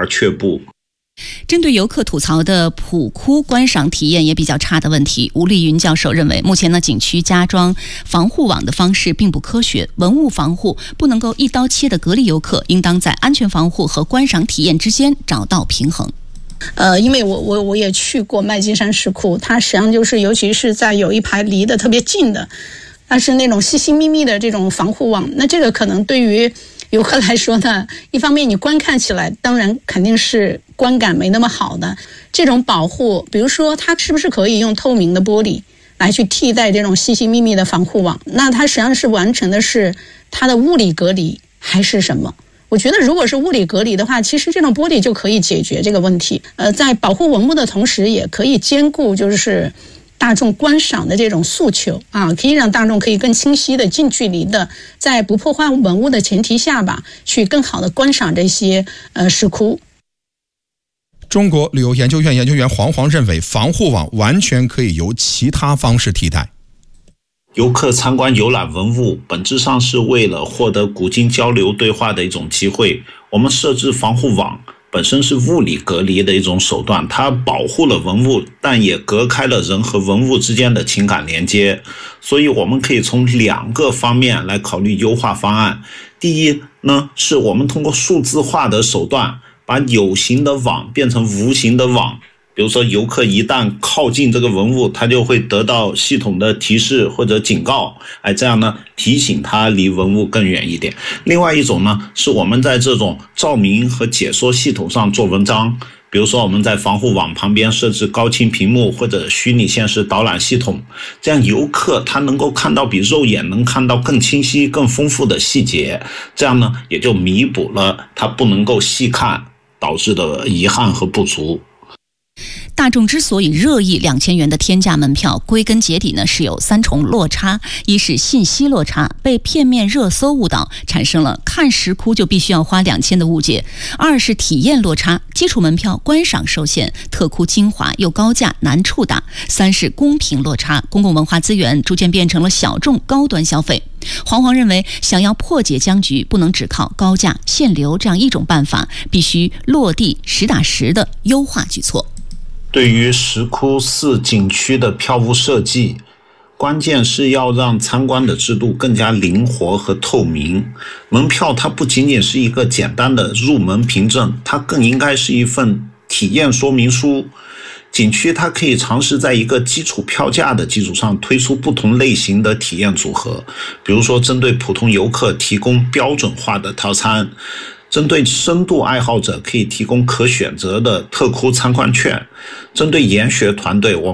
而却步。 针对游客吐槽的普窟观赏体验也比较差的问题，吴丽云教授认为，目前呢景区加装防护网的方式并不科学，文物防护不能够一刀切的隔离游客，应当在安全防护和观赏体验之间找到平衡。 因为我也去过麦积山石窟，它实际上就是尤其是在有一排离得特别近的，它是那种细细密密的这种防护网，那这个可能对于游客来说呢，一方面你观看起来当然肯定是观感没那么好的，这种保护比如说它是不是可以用透明的玻璃来去替代这种细细密密的防护网，那它实际上是完成的是它的物理隔离还是什么？我觉得如果是物理隔离的话，其实这种玻璃就可以解决这个问题，在保护文物的同时也可以兼顾就是大众观赏的这种诉求啊，可以让大众可以更清晰的近距离的在不破坏文物的前提下吧，去更好的观赏这些石窟。 中国旅游研究院研究员黄黄认为，防护网完全可以由其他方式替代。 游客参观游览文物本质上是为了获得古今交流对话的一种机会，我们设置防护网本身是物理隔离的一种手段，它保护了文物，但也隔开了人和文物之间的情感连接。所以我们可以从2个方面来考虑优化方案。第一呢，是我们通过数字化的手段把有形的网变成无形的网，比如说游客一旦靠近这个文物，他就会得到系统的提示或者警告，这样呢提醒他离文物更远一点。另外一种呢，是我们在这种照明和解说系统上做文章，比如说我们在防护网旁边设置高清屏幕或者虚拟现实导览系统，这样游客他能够看到比肉眼能看到更清晰更丰富的细节，这样呢也就弥补了他不能够细看导致的遗憾和不足。 大众之所以热议2000元的天价门票，归根结底呢是有3重落差：一是信息落差，被片面热搜误导，产生了看石窟就必须要花2000的误解；二是体验落差，基础门票观赏受限，特窟精华又高价难触达；三是公平落差，公共文化资源逐渐变成了小众高端消费。黄黄认为，想要破解僵局，不能只靠高价限流这样一种办法，必须落地实打实的优化举措。 对于石窟4景区的票务设计，关键是要让参观的制度更加灵活和透明。门票它不仅仅是一个简单的入门凭证，它更应该是一份体验说明书。景区它可以尝试在一个基础票价的基础上推出不同类型的体验组合，比如说针对普通游客提供标准化的套餐，针对深度爱好者可以提供可选择的特窟参观券，针对研学团队我